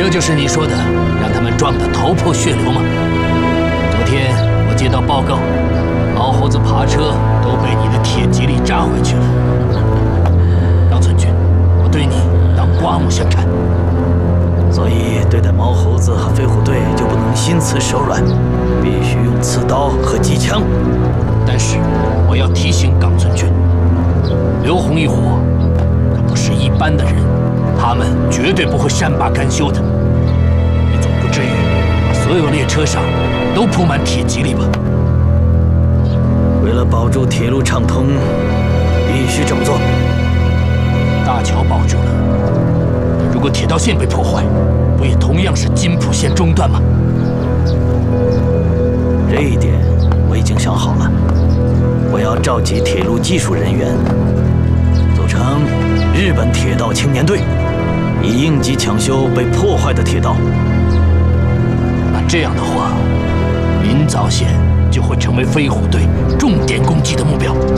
这就是你说的让他们撞得头破血流吗？昨天我接到报告，毛猴子爬车都被你的铁蒺藜扎回去了。冈村君，我对你当刮目相看。 所以对待毛猴子和飞虎队就不能心慈手软，必须用刺刀和机枪。 但是我要提醒冈村君，刘洪一伙可不是一般的人，他们绝对不会善罢甘休的。你总不至于把所有列车上都铺满铁蒺藜吧？ 为了保住铁路畅通，必须这么做。 大桥保住了，但如果铁道线被破坏，不也同样是津浦线中断吗？ 这一点我已经想好了，我要召集铁路技术人员，组成日本铁道青年队，以应急抢修被破坏的铁道。 那这样的话，临早线就会成为飞虎队重点攻击的目标。